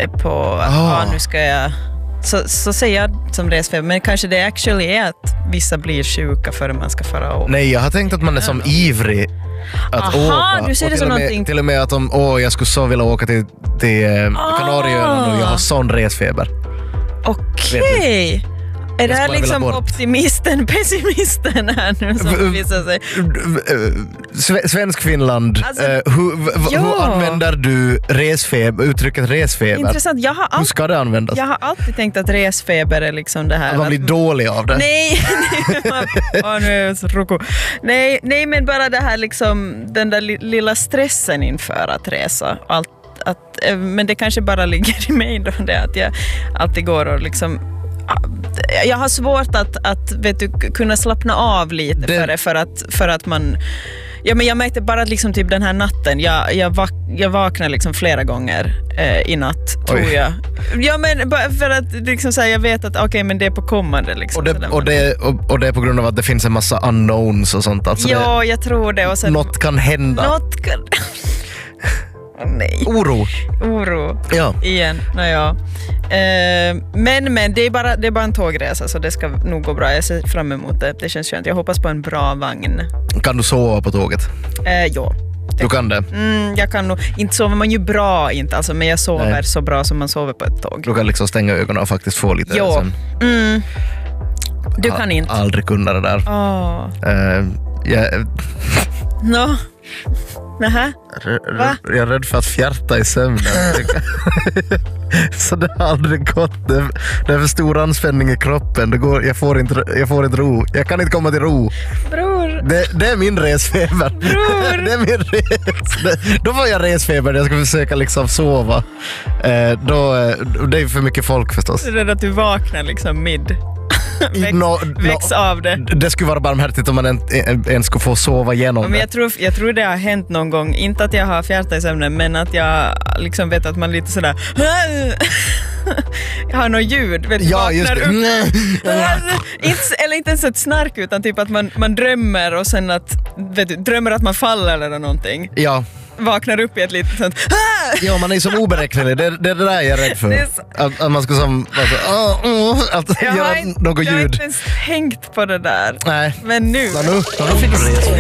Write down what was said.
att nu ska jag... Så säger jag som resfeber, men kanske det actually är att vissa blir sjuka före man ska fara åka. Nej, jag har tänkt att man är som ivrig att åka. Du ser det som någonting... Till och med att jag skulle så vilja åka till Kanarieöarna och jag har sån resfeber. Okej. Är det här liksom optimisten, pessimisten här nu som visar sig? Svensk Finland, alltså, hur använder du uttrycket resfeber? Intressant. Hur ska det användas? Jag har alltid tänkt att resfeber är liksom det här. Man blir dålig av det. Nej, nu är jag så roko. Nej, men bara det här liksom, den där lilla stressen inför att resa. Men det kanske bara ligger i mig då, det att jag alltid går och liksom... Jag har svårt att vet du, kunna slappna av lite för att man... Ja, men jag märkte bara liksom typ den här natten. Jag vaknar liksom flera gånger i natt, tror jag. Ja, men för att liksom säga, jag vet att okej, men det är på kommande liksom. Och det är på grund av att det finns en massa unknowns och sånt. Alltså jag tror det. Och sen, något kan hända. Nej. Oro. Ja. Igen. Ja. Men det är bara en tågresa, så det ska nog gå bra. Jag ser fram emot det. Det känns skönt. Jag hoppas på en bra vagn. Kan du sova på tåget? Ja. Du kan det? Jag kan nog. Inte sover man ju bra, inte alltså, men jag sover så bra som man sover på ett tåg. Du kan liksom stänga ögonen och faktiskt få lite sen. Du kan inte. Aldrig kunna det där. Nähä? Jag är rädd för att fjärta i sömnen. Så det har aldrig gått. Det är för stor anspänning i kroppen. Jag får inte ro. Jag kan inte komma till ro. Bror. Det är min resfeber. Bror. Det är min då får jag resfeber när jag ska försöka liksom sova. Det är för mycket folk förstås. Du är rädd att du vaknar liksom väcks av det. Det skulle vara barmhärtigt om man ens skulle få sova igenom men jag tror det har hänt någon gång. Inte att jag har fjärta i sömnen, men att jag liksom vet att man lite sådär jag har något ljud, vet, vaknar upp. Eller inte ens ett snark, utan typ att man drömmer och sen att drömmer att man faller eller någonting. Ja. Vaknar upp i ett litet sånt. Ja, man är som oberäknelig. Det är det där jag är rädd för. Att man ska som att göra något ljud. Jag har inte ens tänkt på det där. Nej. Men nu. Nu finns det.